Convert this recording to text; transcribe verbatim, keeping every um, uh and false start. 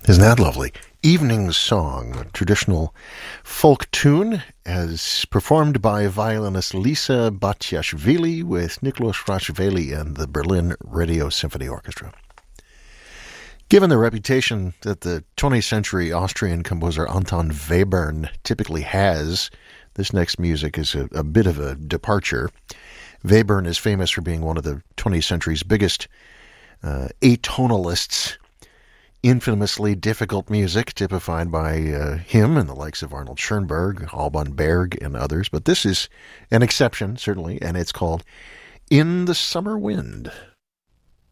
Isn't that lovely? Evening Song, a traditional folk tune, as performed by violinist Lisa Batiashvili with Nicholas Rashvili and the Berlin Radio Symphony Orchestra. Given the reputation that the twentieth century Austrian composer Anton Webern typically has, this next music is a, a bit of a departure. Webern is famous for being one of the twentieth century's biggest uh, atonalists. Infamously difficult music typified by uh, him and the likes of Arnold Schoenberg, Alban Berg, and others. But this is an exception, certainly, and it's called In the Summer Wind.